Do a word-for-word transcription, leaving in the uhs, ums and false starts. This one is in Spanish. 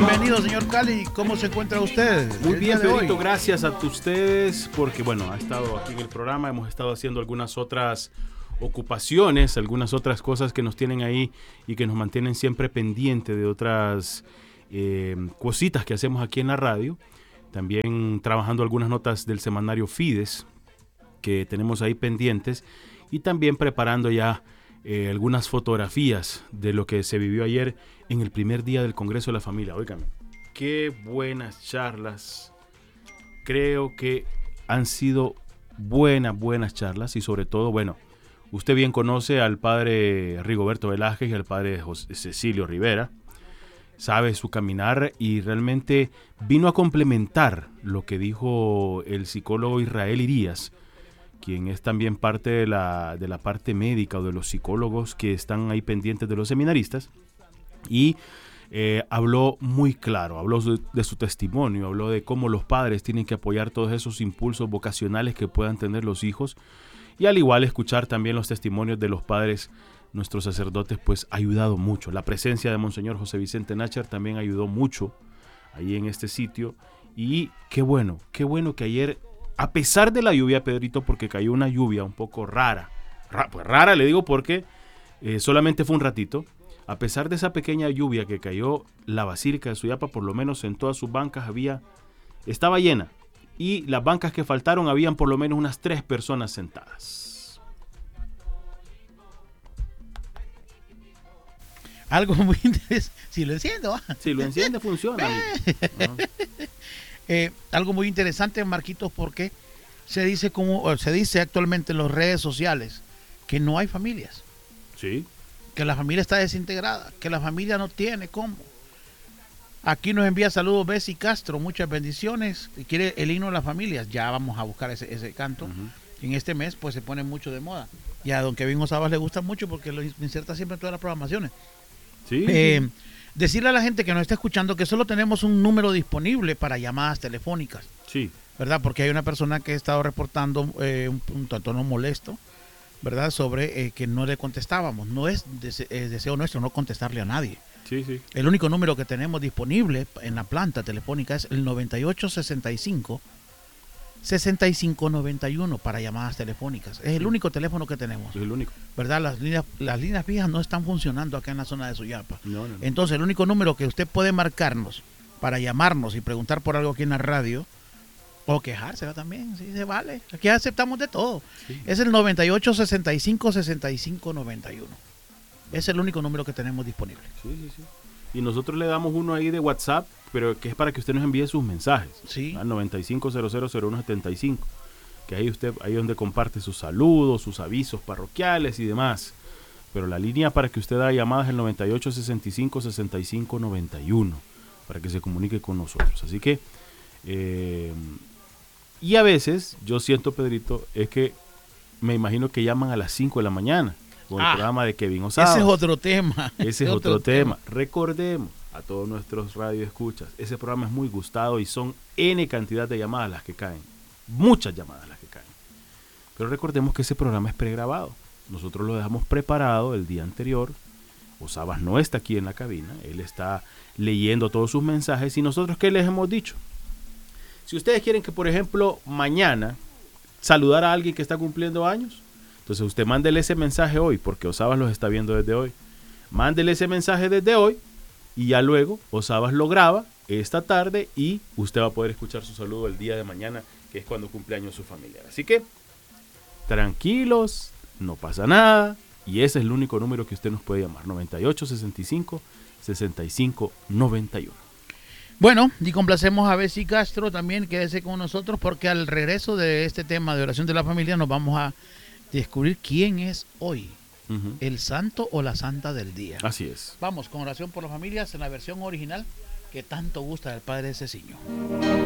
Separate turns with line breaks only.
Bienvenido, señor Cali. ¿Cómo se encuentra usted?
Muy bien, Pedrito, gracias a ustedes, porque bueno, ha estado aquí en el programa, hemos estado haciendo algunas otras ocupaciones, algunas otras cosas que nos tienen ahí y que nos mantienen siempre pendientes de otras eh, cositas que hacemos aquí en la radio. También trabajando algunas notas del semanario Fides que tenemos ahí pendientes y también preparando ya eh, algunas fotografías de lo que se vivió ayer en el primer día del Congreso de la Familia. Óigame, qué buenas charlas. Creo que han sido buenas, buenas charlas y sobre todo, bueno, usted bien conoce al padre Rigoberto Velázquez y al padre José Cecilio Rivera. Sabe su caminar y realmente vino a complementar lo que dijo el psicólogo Israel Irías, quien es también parte de la, de la parte médica o de los psicólogos que están ahí pendientes de los seminaristas. Y eh, habló muy claro, habló de, de su testimonio, habló de cómo los padres tienen que apoyar todos esos impulsos vocacionales que puedan tener los hijos. Y al igual escuchar también los testimonios de los padres, nuestros sacerdotes, pues ha ayudado mucho. La presencia de Monseñor José Vicente Nácher también ayudó mucho ahí en este sitio. Y qué bueno, qué bueno que ayer, a pesar de la lluvia, Pedrito, porque cayó una lluvia un poco rara, ra, pues rara le digo porque eh, solamente fue un ratito, a pesar de esa pequeña lluvia que cayó, la Basílica de Suyapa, por lo menos en todas sus bancas, había, estaba llena. Y las bancas que faltaron, habían por lo menos unas tres personas sentadas.
Algo muy interesante. Si lo enciendo. ¿ah?
Si lo enciende, funciona. ¿No?
eh, algo muy interesante, Marquitos, porque se dice, como, se dice actualmente en las redes sociales que no hay familias.
Sí.
Que la familia está desintegrada. Que la familia no tiene cómo. Aquí nos envía saludos Bessie Castro, muchas bendiciones. Y quiere el himno de las familias. Ya vamos a buscar ese, ese canto. Uh-huh. En este mes pues se pone mucho de moda. Y a don Kevin Osabas le gusta mucho porque lo inserta siempre en todas las programaciones.
Sí.
Eh, decirle a la gente que nos está escuchando que solo tenemos un número disponible para llamadas telefónicas.
Sí.
¿Verdad? Porque hay una persona que ha estado reportando eh, un, un tono molesto, ¿verdad? Sobre eh, que no le contestábamos. No es, dese, es deseo nuestro no contestarle a nadie.
Sí, sí.
El único número que tenemos disponible en la planta telefónica es el noventa y ocho sesenta y cinco sesenta y cinco noventa y uno para llamadas telefónicas. Es el único teléfono que tenemos.
Es el único.
¿Verdad? Las líneas, las líneas fijas no están funcionando acá en la zona de Suyapa.
No, no, no.
Entonces, el único número que usted puede marcarnos para llamarnos y preguntar por algo aquí en la radio, o quejarse también, sí, se vale. Aquí aceptamos de todo. Sí. Es el noventa y ocho sesenta y cinco sesenta y cinco noventa y uno. Es el único número que tenemos disponible.
Sí, sí, sí. Y nosotros le damos uno ahí de WhatsApp, pero que es para que usted nos envíe sus mensajes.
Sí.
Al noventa y cinco cero cero cero uno setenta y cinco. Que ahí usted, ahí donde comparte sus saludos, sus avisos parroquiales y demás. Pero la línea para que usted haga llamadas es el noventa y ocho sesenta y cinco sesenta y cinco noventa y uno. Para que se comunique con nosotros. Así que, eh, y a veces, yo siento, Pedrito, es que me imagino que llaman a las cinco de la mañana. Con
ah,
el programa de Kevin Osabas.
Ese es otro tema.
Ese es otro, otro tema. tema. Recordemos a todos nuestros radioescuchas, ese programa es muy gustado y son N cantidad de llamadas las que caen. Muchas llamadas las que caen. Pero recordemos que ese programa es pregrabado. Nosotros lo dejamos preparado el día anterior. Osabas no está aquí en la cabina. Él está leyendo todos sus mensajes. ¿Y nosotros qué les hemos dicho? Si ustedes quieren que, por ejemplo, mañana saludar a alguien que está cumpliendo años, entonces usted mándele ese mensaje hoy, porque Osabas los está viendo desde hoy. Mándele ese mensaje desde hoy y ya luego Osabas lo graba esta tarde y usted va a poder escuchar su saludo el día de mañana, que es cuando cumpleaños su familiar. Así que tranquilos, no pasa nada y ese es el único número que usted nos puede llamar, noventa y ocho sesenta y cinco sesenta y cinco noventa y uno.
Bueno, y complacemos a Bessie Castro también, quédese con nosotros porque al regreso de este tema de oración de la familia nos vamos a descubrir quién es hoy, uh-huh. el santo o la santa del día.
Así es.
Vamos con oración por las familias en la versión original que tanto gusta del Padre Cecilio.